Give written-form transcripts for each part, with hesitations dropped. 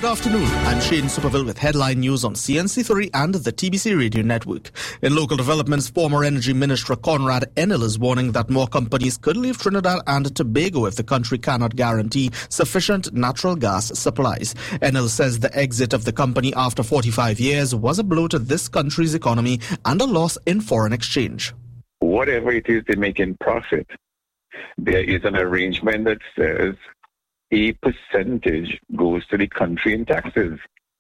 Good afternoon. I'm Shane Superville with headline news on CNC3 and the TBC Radio Network. In local developments, former Energy Minister Conrad Enel is warning that more companies could leave Trinidad and Tobago if the country cannot guarantee sufficient natural gas supplies. Enel says the exit of the company after 45 years was a blow to this country's economy and a loss in foreign exchange. Whatever it is they make in profit, there is an arrangement that says a percentage goes to the country in taxes.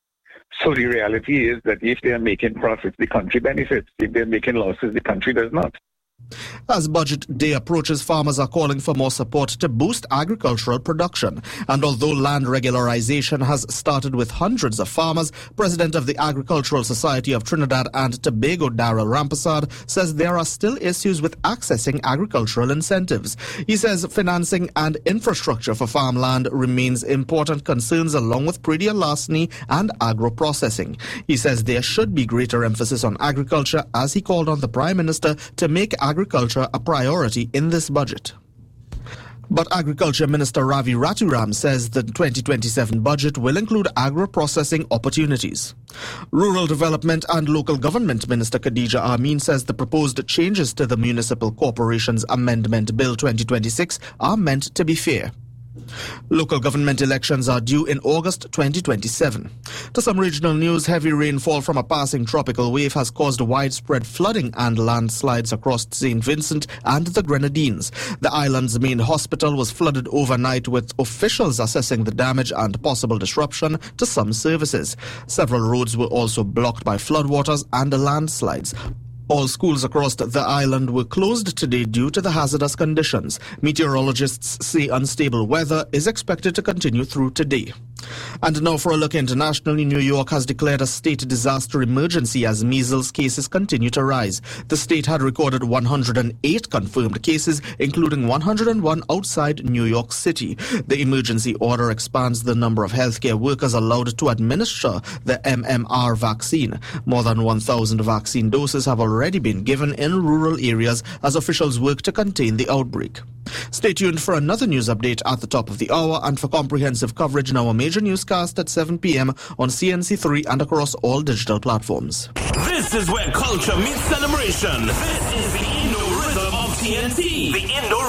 So the reality is that if they are making profits, the country benefits. If they're making losses, the country does not. As budget day approaches, farmers are calling for more support to boost agricultural production. And although land regularization has started with hundreds of farmers, President of the Agricultural Society of Trinidad and Tobago, Daryl Rampasad, says there are still issues with accessing agricultural incentives. He says financing and infrastructure for farmland remains important concerns along with predial larceny and agro-processing. He says there should be greater emphasis on agriculture as he called on the Prime Minister to make agriculture a priority in this budget. But Agriculture Minister Ravi Raturam says the 2027 budget will include agro-processing opportunities. Rural Development and Local Government Minister Khadija Amin says the proposed changes to the Municipal Corporations Amendment Bill 2026 are meant to be fair. Local government elections are due in August 2027. To some regional news, heavy rainfall from a passing tropical wave has caused widespread flooding and landslides across St. Vincent and the Grenadines. The island's main hospital was flooded overnight, with officials assessing the damage and possible disruption to some services. Several roads were also blocked by floodwaters and landslides. All schools across the island were closed today due to the hazardous conditions. Meteorologists say unstable weather is expected to continue through today. And now for a look internationally, New York has declared a state disaster emergency as measles cases continue to rise. The state had recorded 108 confirmed cases, including 101 outside New York City. The emergency order expands the number of healthcare workers allowed to administer the MMR vaccine. More than 1,000 vaccine doses have already been given in rural areas as officials work to contain the outbreak. Stay tuned for another news update at the top of the hour and for comprehensive coverage in our major newscast at 7 p.m. on CNC3 and across all digital platforms. This is where culture meets celebration. This is the Indo Rhythm of TNT. The Indo